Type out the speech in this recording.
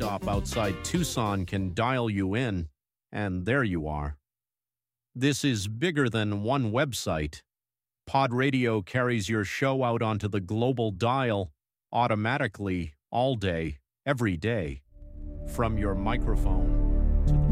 stop outside Tucson can dial you in, and there you are. This is bigger than one website. Pod Radio carries your show out onto the global dial automatically all day, every day, from your microphone.